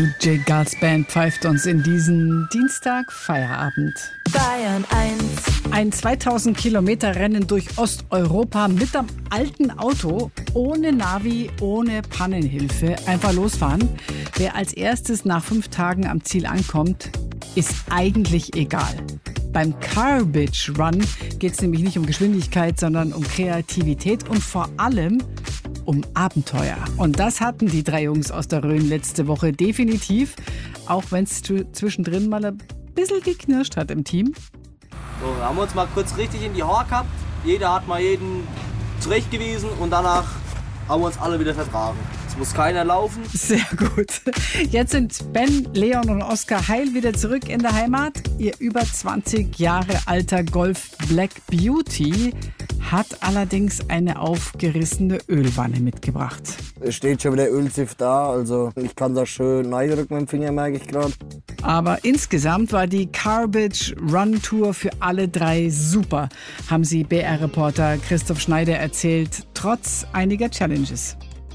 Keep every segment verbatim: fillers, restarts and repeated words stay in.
D J Gals Band pfeift uns in diesen Dienstag Feierabend. Bayern eins. Ein zweitausend Kilometer Rennen durch Osteuropa mit am alten Auto, ohne Navi, ohne Pannenhilfe. Einfach losfahren. Wer als erstes nach fünf Tagen am Ziel ankommt, ist eigentlich egal. Beim Carbage Run geht es nämlich nicht um Geschwindigkeit, sondern um Kreativität und vor allem um Abenteuer. Und das hatten die drei Jungs aus der Rhön letzte Woche definitiv, auch wenn es zwischendrin mal ein bisschen geknirscht hat im Team. So, haben wir uns mal kurz richtig in die Haare gehabt. Jeder hat mal jeden zurechtgewiesen und danach haben wir uns alle wieder vertragen. Es muss keiner laufen. Sehr gut. Jetzt sind Ben, Leon und Oskar heil wieder zurück in der Heimat. Ihr über zwanzig Jahre alter Golf Black Beauty hat allerdings eine aufgerissene Ölwanne mitgebracht. Es steht schon wieder Ölsift da, also ich kann das schön reindrücken mit dem Finger, merke ich gerade. Aber insgesamt war die Carbage Run Tour für alle drei super, haben sie B R-Reporter Christoph Schneider erzählt, trotz einiger Challenges.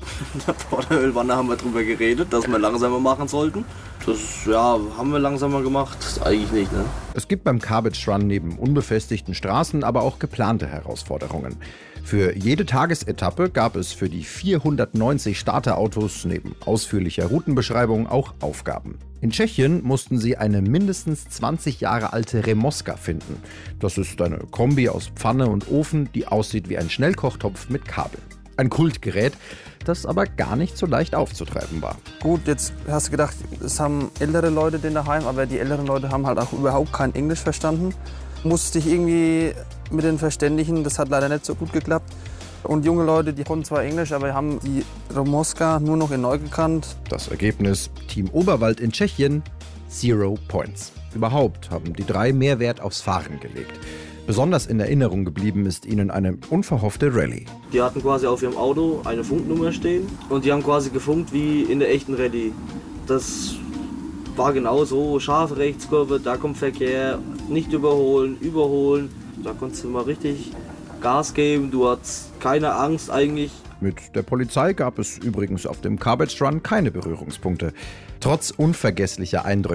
Vor der Ölwanne haben wir drüber geredet, dass wir langsamer machen sollten. Das ja, haben wir langsamer gemacht, das eigentlich nicht, ne? Es gibt beim Carbage Run neben unbefestigten Straßen aber auch geplante Herausforderungen. Für jede Tagesetappe gab es für die vierhundertneunzig Starterautos neben ausführlicher Routenbeschreibung auch Aufgaben. In Tschechien mussten sie eine mindestens zwanzig Jahre alte Remoska finden. Das ist eine Kombi aus Pfanne und Ofen, die aussieht wie ein Schnellkochtopf mit Kabel. Ein Kultgerät, das aber gar nicht so leicht aufzutreiben war. Gut, jetzt hast du gedacht, es haben ältere Leute den daheim, aber die älteren Leute haben halt auch überhaupt kein Englisch verstanden. Musste ich irgendwie mit den verständigen, das hat leider nicht so gut geklappt. Und junge Leute, die konnten zwar Englisch, aber haben die Remoska nur noch in neu gekannt. Das Ergebnis: Team Oberwald in Tschechien, Zero Points. Überhaupt haben die drei mehr Wert aufs Fahren gelegt. Besonders in Erinnerung geblieben ist ihnen eine unverhoffte Rallye. Die hatten quasi auf ihrem Auto eine Funknummer stehen und die haben quasi gefunkt wie in der echten Rallye. Das war genau so, scharfe Rechtskurve, da kommt Verkehr, nicht überholen, überholen. Da konntest du mal richtig Gas geben, du hattest keine Angst eigentlich. Mit der Polizei gab es übrigens auf dem Carbage Run keine Berührungspunkte. Trotz unvergesslicher Eindrücke